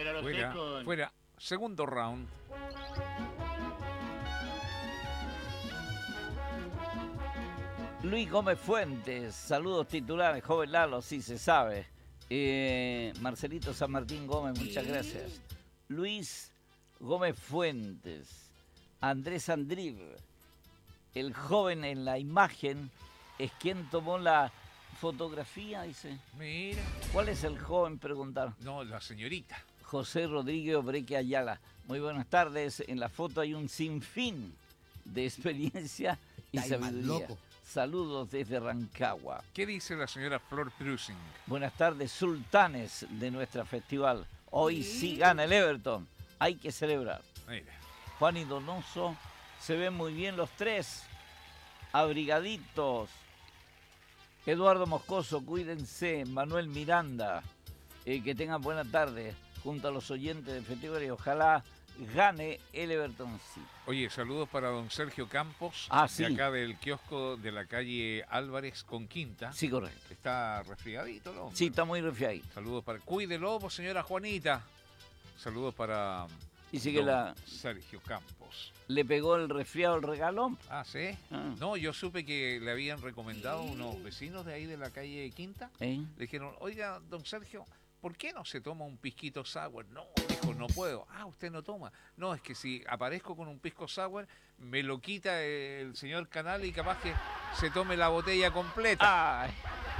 Fuera los Fuera, secos. fuera. Segundo round. Luis Gómez Fuentes, saludos titulares, joven Lalo, sí se sabe. Marcelito San Martín Gómez, muchas gracias. Luis Gómez Fuentes, Andrés Andriv, el joven en la imagen es quien tomó la fotografía, dice. Mira. ¿Cuál es el joven? Preguntaron. No, la señorita. José Rodríguez Obreque Ayala. Muy buenas tardes. En la foto hay un sinfín de experiencia y Está ahí más sabiduría. loco. Saludos desde Rancagua. ¿Qué dice la señora Flor Prusing? Buenas tardes, sultanes de nuestra festival. Hoy sí gana el Everton. Hay que celebrar. Mira. Juan y Donoso, se ven muy bien los tres. Abrigaditos. Eduardo Moscoso, cuídense. Manuel Miranda, que tengan buena tarde junto a los oyentes del festival y ojalá gane el Everton City. Oye, saludos para don Sergio Campos, Sí. de acá del kiosco de la calle Álvarez con Quinta. Sí, correcto. Está resfriadito, ¿no? Sí, está muy resfriadito. Saludos para... Cuídelo, pues, señora Juanita. Saludos para Dice que Sergio Campos. le pegó el resfriado el regalón. Ah, ¿sí? Ah. No, yo supe que le habían recomendado unos vecinos de ahí de la calle Quinta. ¿Eh? Le dijeron, oiga, don Sergio, ¿por qué no se toma un pisquito sour? No, dijo, no puedo. Ah, usted no toma. No, es que si aparezco con un pisco sour, me lo quita el señor Canal y capaz que se tome la botella completa. Ay.